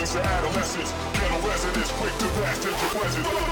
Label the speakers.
Speaker 1: innocence to adolescence. Ghetto residents quick to pass to the present.